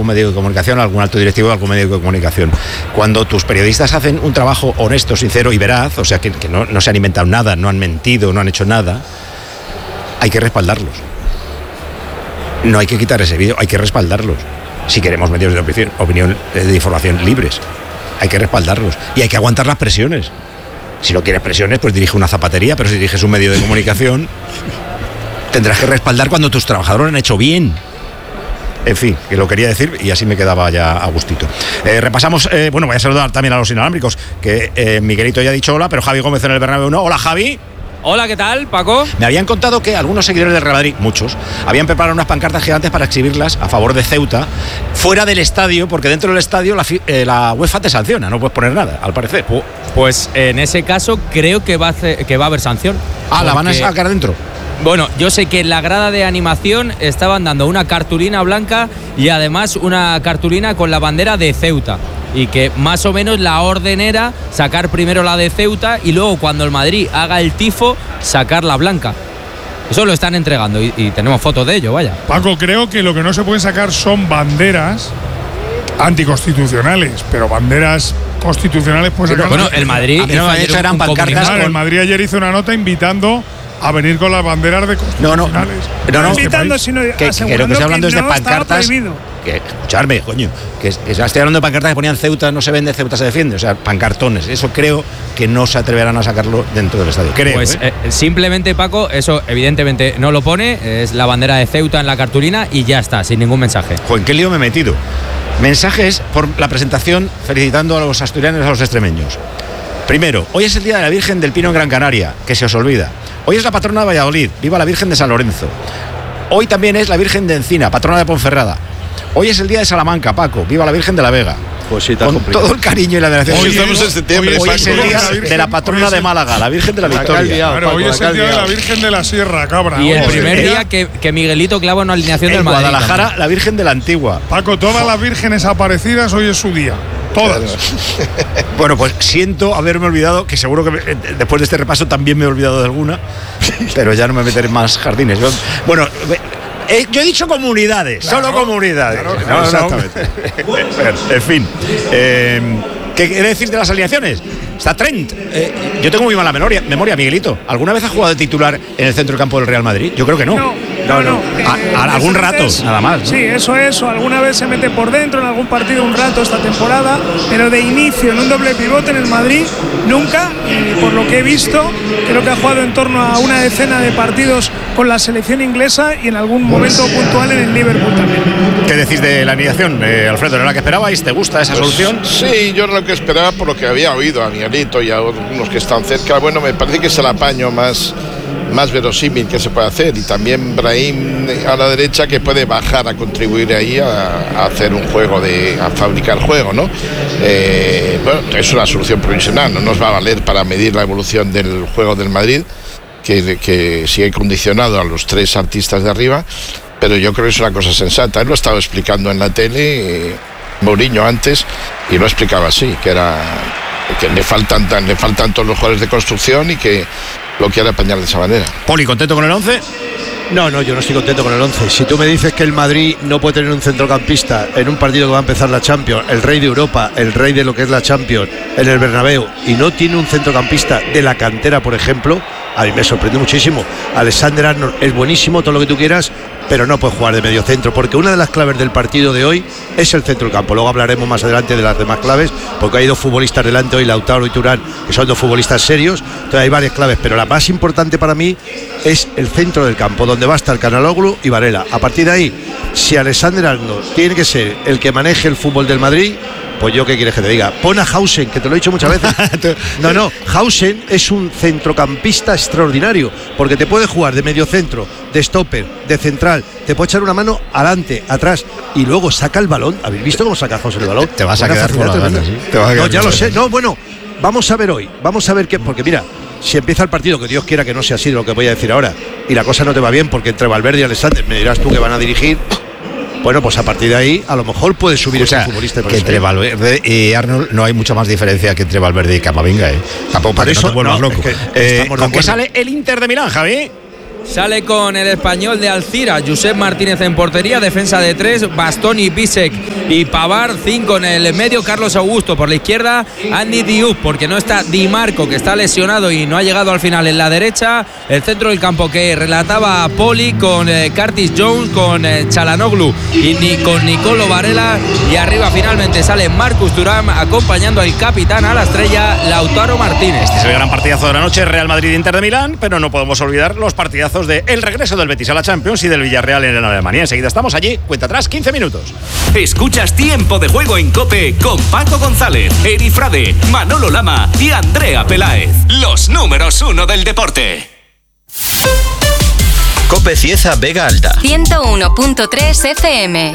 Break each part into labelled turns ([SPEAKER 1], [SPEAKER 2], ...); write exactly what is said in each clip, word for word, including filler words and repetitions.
[SPEAKER 1] algún medio de comunicación, algún alto directivo de algún medio de comunicación. Cuando tus periodistas hacen un trabajo honesto, sincero y veraz, o sea, que, que no, no se han inventado nada, no han mentido, no han hecho nada, hay que respaldarlos. No hay que quitar ese vídeo, hay que respaldarlos. Si queremos medios de opinión, opinión de información libres, hay que respaldarlos. Y hay que aguantar las presiones. Si no quieres presiones, pues dirige una zapatería, pero si diriges un medio de comunicación, tendrás que respaldar cuando tus trabajadores han hecho bien. En fin, que lo quería decir y así me quedaba ya a gustito. Eh, repasamos, eh, bueno, voy a saludar también a los inalámbricos, que eh, Miguelito ya ha dicho hola, pero Javi Gómez en el Bernabéu no. Hola, Javi.
[SPEAKER 2] Hola, ¿qué tal, Paco?
[SPEAKER 1] Me habían contado que algunos seguidores del Real Madrid, muchos, habían preparado unas pancartas gigantes para exhibirlas a favor de Ceuta fuera del estadio, porque dentro del estadio la, eh, la UEFA te sanciona, no puedes poner nada, al parecer.
[SPEAKER 2] Pues en ese caso creo que va a, hacer, que va a haber sanción.
[SPEAKER 1] Ah, porque... ¿la van a sacar dentro?
[SPEAKER 2] Bueno, yo sé que en la grada de animación estaban dando una cartulina blanca y además una cartulina con la bandera de Ceuta. Y que más o menos la orden era sacar primero la de Ceuta y luego cuando el Madrid haga el tifo, sacar la blanca. Eso lo están entregando y, y tenemos fotos de ello, vaya.
[SPEAKER 3] Paco, creo que lo que no se pueden sacar son banderas anticonstitucionales, pero banderas constitucionales pues
[SPEAKER 2] sacar. Bueno, el Madrid
[SPEAKER 1] no, ayer eran pancartas con...
[SPEAKER 3] El Madrid ayer hizo una nota invitando a venir con las banderas de constitucionales.
[SPEAKER 1] No, no, no, no
[SPEAKER 4] invitando, sino
[SPEAKER 1] que, que lo que estoy hablando que es de no pancartas. Que, escucharme, coño, que, que estoy hablando de pancartas que ponían Ceuta, no se vende, Ceuta se defiende, o sea, pancartones. Eso creo que no se atreverán a sacarlo dentro del estadio. Creo,
[SPEAKER 2] pues
[SPEAKER 1] ¿eh?
[SPEAKER 2] Eh, simplemente, Paco, eso evidentemente no lo pone, es la bandera de Ceuta en la cartulina y ya está, sin ningún mensaje.
[SPEAKER 1] Joder, ¿qué lío me he metido? Mensajes por la presentación felicitando a los asturianos y a los extremeños. Primero, hoy es el día de la Virgen del Pino en Gran Canaria, que se os olvida. Hoy es la patrona de Valladolid, viva la Virgen de San Lorenzo. Hoy también es la Virgen de Encina, patrona de Ponferrada. Hoy es el día de Salamanca, Paco, viva la Virgen de la Vega.
[SPEAKER 5] Pues sí,
[SPEAKER 1] con complicado. Todo el cariño y la veneración.
[SPEAKER 5] Hoy estamos en septiembre.
[SPEAKER 1] Hoy, hoy es el día de la patrona de Málaga, la Virgen de la Victoria.
[SPEAKER 3] Claro, hoy es el día de la Virgen de la Sierra, cabra.
[SPEAKER 2] Y el primer día que, que Miguelito clava una alineación
[SPEAKER 1] en
[SPEAKER 2] del Madrid.
[SPEAKER 1] Guadalajara, también. La Virgen de la Antigua.
[SPEAKER 3] Paco, todas las vírgenes aparecidas hoy es su día. Todas.
[SPEAKER 1] Bueno, pues siento haberme olvidado, que seguro que me, después de este repaso también me he olvidado de alguna, pero ya no me meteré en más jardines. Yo, bueno, eh, yo he dicho comunidades, claro, solo comunidades. Claro, claro, no, exactamente. No. En fin, eh, ¿qué quiere decir de las alineaciones? Está Trent. Eh, yo tengo muy mala memoria, memoria, Miguelito. ¿Alguna vez ha jugado de titular en el centro del campo del Real Madrid? Yo creo que no.
[SPEAKER 4] No, no, no. no.
[SPEAKER 1] A,
[SPEAKER 4] eh,
[SPEAKER 1] a algún rato,
[SPEAKER 4] veces,
[SPEAKER 1] nada más, ¿no?
[SPEAKER 4] Sí, eso es. O alguna vez se mete por dentro en algún partido un rato esta temporada, pero de inicio en un doble pivote en el Madrid, nunca. Y por lo que he visto, creo que ha jugado en torno a una decena de partidos con la selección inglesa y en algún momento puntual en el Liverpool también.
[SPEAKER 1] ¿Qué decís de la alineación, eh, Alfredo? ¿Era la que esperabais? ¿Te gusta esa pues, solución?
[SPEAKER 5] Sí, yo era lo que esperaba por lo que había oído a Miguelito y a algunos que están cerca. Bueno, me parece que es el apaño más, más verosímil que se puede hacer. Y también Brahim a la derecha, que puede bajar a contribuir ahí a, a hacer un juego, de, a fabricar juego, ¿no? Eh, bueno, es una solución provisional, no nos va a valer para medir la evolución del juego del Madrid, que, que sigue condicionado a los tres artistas de arriba, pero yo creo que es una cosa sensata. Él lo estaba explicando en la tele, eh, Mourinho antes, y lo explicaba así, que era que le faltan, le faltan todos los jugadores de construcción y que lo quiere apañar de esa manera.
[SPEAKER 1] Poli, ¿contento con el once?
[SPEAKER 6] No, no, yo no estoy contento con el once. Si tú me dices que el Madrid no puede tener un centrocampista en un partido que va a empezar la Champions, el rey de Europa, el rey de lo que es la Champions, en el Bernabéu, y no tiene un centrocampista de la cantera, por ejemplo, a mí me sorprende muchísimo. Alexander Arnold es buenísimo, todo lo que tú quieras, pero no puede jugar de medio centro, porque una de las claves del partido de hoy es el centro del campo. Luego hablaremos más adelante de las demás claves, porque hay dos futbolistas delante hoy, Lautaro y Turán, que son dos futbolistas serios. Entonces hay varias claves, pero la más importante para mí es el centro del campo, donde va a estar Canaloglu y Varela. A partir de ahí, si Alexander Arnold tiene que ser el que maneje el fútbol del Madrid, pues yo qué quieres que te diga. Pon a Hausen, que te lo he dicho muchas veces. No, no, Hausen es un centrocampista extraordinario, porque te puede jugar de medio centro, de stopper, de central, te puede echar una mano adelante, atrás, y luego saca el balón. ¿Habéis visto cómo saca Hausen el balón?
[SPEAKER 1] Te vas a quedar con la gana, ¿sí? Te vas a quedar.
[SPEAKER 6] No, ya lo sé. No, bueno, vamos a ver hoy. Vamos a ver qué, porque mira, si empieza el partido, que Dios quiera que no sea así de lo que voy a decir ahora, y la cosa no te va bien, porque entre Valverde y Alexander me dirás tú que van a dirigir. Bueno, pues a partir de ahí, a lo mejor puede subir, o sea, ese futbolista.
[SPEAKER 1] Que entre Valverde y Arnold no hay mucha más diferencia que entre Valverde y Camavinga, ¿eh? Tampoco para eso, que no te vuelvas no, loco. Es que eh, ¿Con qué sale el Inter de Milán, Javi?
[SPEAKER 2] Sale con el Español de Alcira, Josep Martínez en portería, defensa de tres, Bastoni, Bisek y Pavar, cinco en el medio, Carlos Augusto por la izquierda, Andy Diouf porque no está Di Marco, que está lesionado y no ha llegado al final en la derecha, el centro del campo que relataba Poli con eh, Curtis Jones, con eh, Çalhanoğlu y ni, con Nicolo Varela, y arriba finalmente sale Marcus Thuram acompañando al capitán, a la estrella Lautaro Martínez.
[SPEAKER 1] Este es el gran partidazo de la noche, Real Madrid-Inter de Milán, pero no podemos olvidar los partidazos de el regreso del Betis a la Champions y del Villarreal en Alemania. Enseguida estamos allí, cuenta atrás, quince minutos.
[SPEAKER 7] Escuchas Tiempo de Juego en COPE con Paco González, Eri Frade, Manolo Lama y Andrea Peláez. Los números uno del deporte.
[SPEAKER 8] COPE Cieza Vega Alta
[SPEAKER 9] ciento uno punto tres F M.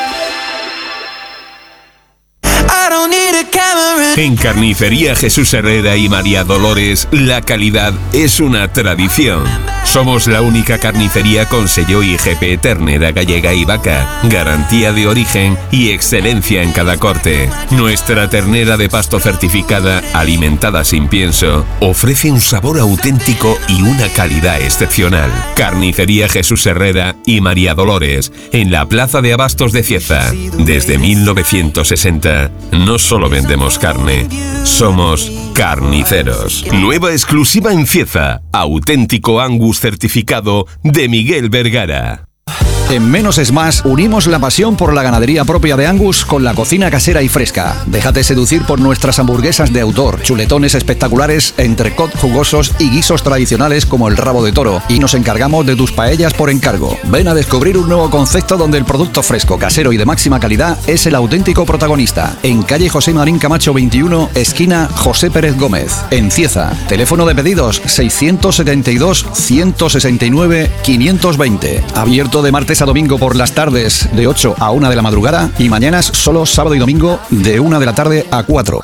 [SPEAKER 7] En Carnicería Jesús Herrera y María Dolores, la calidad es una tradición. Somos la única carnicería con sello I G P ternera gallega y vaca, garantía de origen y excelencia en cada corte. Nuestra ternera de pasto certificada, alimentada sin pienso, ofrece un sabor auténtico y una calidad excepcional. Carnicería Jesús Herrera y María Dolores, en la Plaza de Abastos de Cieza. Desde mil novecientos sesenta, no solo vendemos carne, somos carniceros. Nueva exclusiva en Cieza, auténtico Angus certificado de Miguel Vergara.
[SPEAKER 10] En Menos es Más unimos la pasión por la ganadería propia de Angus con la cocina casera y fresca. Déjate seducir por nuestras hamburguesas de autor, chuletones espectaculares, entrecot jugosos y guisos tradicionales como el rabo de toro. Y nos encargamos de tus paellas por encargo. Ven a descubrir un nuevo concepto donde el producto fresco, casero y de máxima calidad es el auténtico protagonista. En calle José Marín Camacho veintiuno, esquina José Pérez Gómez, en Cieza. Teléfono de pedidos seiscientos setenta y dos, ciento sesenta y nueve, quinientos veinte. Abierto de martes a domingo por las tardes de ocho a una de la madrugada y mañanas solo sábado y domingo de una de la tarde a cuatro.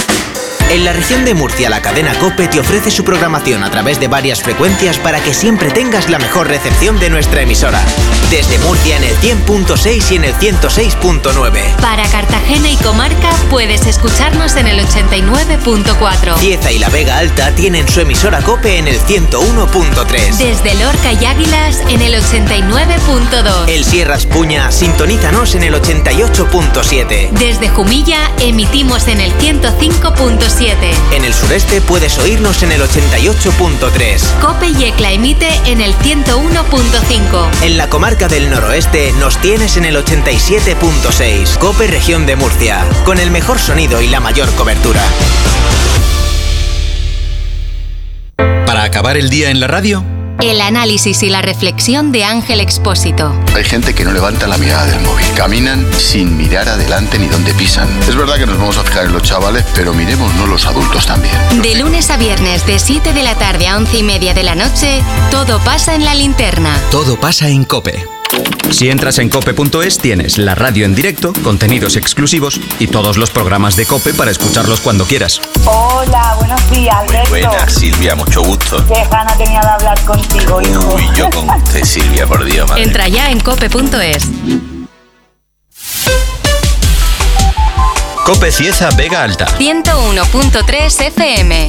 [SPEAKER 11] En la región de Murcia, la cadena COPE te ofrece su programación a través de varias frecuencias para que siempre tengas la mejor recepción de nuestra emisora. Desde Murcia en el cien punto seis y en el ciento seis punto nueve.
[SPEAKER 9] Para Cartagena y comarca puedes escucharnos en el ochenta y nueve punto cuatro.
[SPEAKER 11] Cieza y la Vega Alta tienen su emisora COPE en el ciento uno punto tres.
[SPEAKER 9] Desde Lorca y Águilas en el ochenta y nueve punto dos.
[SPEAKER 11] El Sierras Puña, sintonízanos en el ochenta y ocho punto siete.
[SPEAKER 9] Desde Jumilla emitimos en el ciento cinco punto siete.
[SPEAKER 11] En el sureste puedes oírnos en el ochenta y ocho punto tres.
[SPEAKER 9] COPE Yecla emite en el ciento uno punto cinco.
[SPEAKER 11] En la comarca del noroeste nos tienes en el ochenta y siete punto seis. COPE Región de Murcia, con el mejor sonido y la mayor cobertura.
[SPEAKER 8] Para acabar el día en la radio,
[SPEAKER 9] el análisis y la reflexión de Ángel Expósito.
[SPEAKER 12] Hay gente que no levanta la mirada del móvil. Caminan sin mirar adelante ni dónde pisan. Es verdad que nos vamos a fijar en los chavales, pero mirémonos los adultos también.
[SPEAKER 9] De lunes a viernes, de siete de la tarde a once y media de la noche, todo pasa en la linterna.
[SPEAKER 8] Todo pasa en COPE. Si entras en cope punto es tienes la radio en directo, contenidos exclusivos y todos los programas de COPE para escucharlos cuando quieras.
[SPEAKER 13] Hola, buenos días, Alberto.
[SPEAKER 12] Muy buenas, Silvia, mucho gusto.
[SPEAKER 13] Qué gana tenía de hablar contigo, hijo.
[SPEAKER 12] Uy, yo con usted, Silvia, por Dios, madre.
[SPEAKER 9] Entra ya en cope punto es.
[SPEAKER 8] COPE Cieza Vega Alta
[SPEAKER 9] ciento uno punto tres F M.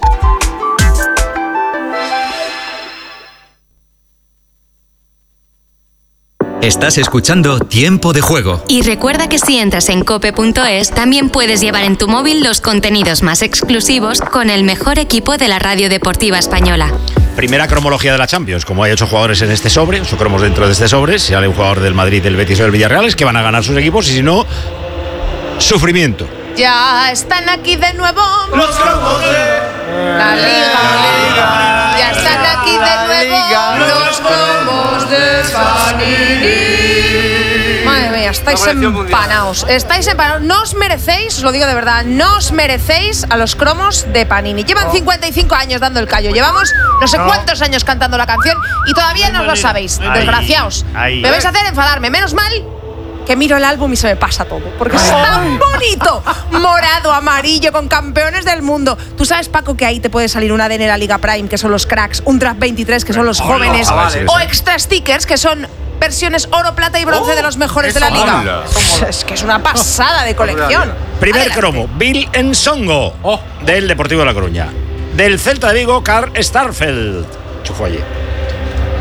[SPEAKER 8] Estás escuchando Tiempo de Juego.
[SPEAKER 9] Y recuerda que si entras en cope punto es, también puedes llevar en tu móvil los contenidos más exclusivos con el mejor equipo de la radio deportiva española.
[SPEAKER 1] Primera cromología de la Champions. Como hay ocho jugadores en este sobre, ocho cromos dentro de este sobre, si sale un jugador del Madrid, del Betis o del Villarreal, es que van a ganar sus equipos, y si no, sufrimiento.
[SPEAKER 14] Ya están aquí de nuevo
[SPEAKER 15] los cromos de
[SPEAKER 14] la Liga. Ya están aquí de nuevo los cromos de Panini. Madre mía, estáis empanaos. Estáis empanaos. No os merecéis, os lo digo de verdad, no os merecéis a los cromos de Panini. Llevan cincuenta y cinco años dando el callo. Llevamos no sé cuántos años cantando la canción y todavía no lo sabéis. Desgraciaos. Me vais a hacer enfadarme. Menos mal que miro el álbum y se me pasa todo, porque es tan bonito, morado, amarillo, con campeones del mundo. Tú sabes, Paco, que ahí te puede salir un A D N de la Liga Prime, que son los cracks, un Draft veintitrés, que son los jóvenes, o extra stickers, que son versiones oro, plata y bronce de los mejores de la Liga. Es que es una pasada de colección.
[SPEAKER 1] Primer
[SPEAKER 14] Adelante.
[SPEAKER 1] cromo, Bill Ensongo, del Deportivo de La Coruña. Del Celta de Vigo, Karl Starfelt. Chufó allí.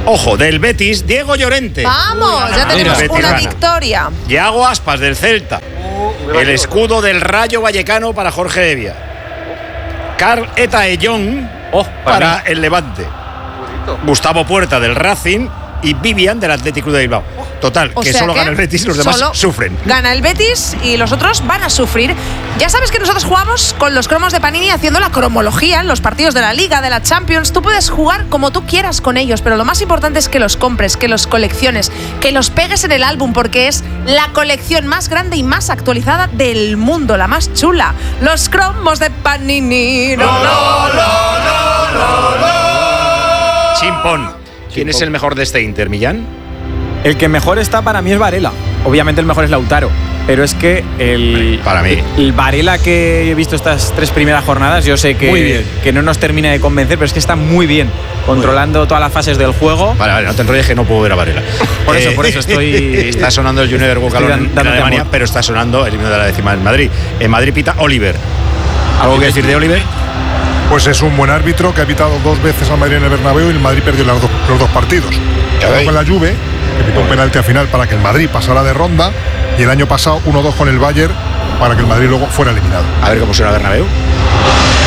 [SPEAKER 1] Ojo, del Betis, Diego Llorente.
[SPEAKER 14] Vamos, ya tenemos
[SPEAKER 1] Mira,
[SPEAKER 14] una
[SPEAKER 1] Betis
[SPEAKER 14] victoria.
[SPEAKER 1] Yago Aspas del Celta. El escudo del Rayo Vallecano para Jorge Evia. Carl Etaellón
[SPEAKER 2] oh,
[SPEAKER 1] para, para el Levante. Gustavo Puerta del Racing y Vivian del Athletic Club de Bilbao. Total,
[SPEAKER 14] O
[SPEAKER 1] que
[SPEAKER 14] sea
[SPEAKER 1] solo
[SPEAKER 14] que
[SPEAKER 1] gana el Betis y los demás
[SPEAKER 14] solo
[SPEAKER 1] sufren.
[SPEAKER 14] Gana el Betis y los otros van a sufrir. Ya sabes que nosotros jugamos con los cromos de Panini haciendo la cromología en los partidos de la Liga, de la Champions. Tú puedes jugar como tú quieras con ellos, pero lo más importante es que los compres, que los colecciones, que los pegues en el álbum, porque es la colección más grande y más actualizada del mundo, la más chula. Los cromos de Panini. No, no, no, no, no, no.
[SPEAKER 1] Chimpón. ¿Quién es el mejor de este Inter, Millán?
[SPEAKER 16] El que mejor está para mí es Varela. Obviamente el mejor es Lautaro. Pero es que el,
[SPEAKER 1] para mí.
[SPEAKER 16] el Varela que he visto estas tres primeras jornadas, yo sé que, que no nos termina de convencer, pero es que está muy bien, controlando muy bien. todas las fases del juego.
[SPEAKER 1] Vale, vale, no te enrolles que no puedo ver a Varela.
[SPEAKER 16] Por eso, eh, por eso estoy.
[SPEAKER 1] Está sonando el Junior Bucalón en Alemania, amor. Pero está sonando el himno de la décima en Madrid. En Madrid pita Oliver. ¿Algo que decir de Oliver?
[SPEAKER 3] Pues es un buen árbitro que ha pitado dos veces al Madrid en el Bernabéu y el Madrid perdió los dos, los dos partidos. Quedó con la Juve, que pitó un penalti al final para que el Madrid pasara de ronda, y el año pasado uno dos con el Bayern para que el Madrid luego fuera eliminado.
[SPEAKER 1] A ver cómo suena el Bernabéu.